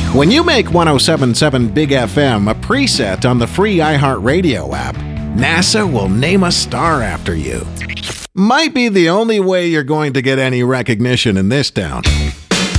When you make 1077 Big FM a preset on the free iHeartRadio app, NASA will name a star after you. Might be the only way you're going to get any recognition in this town.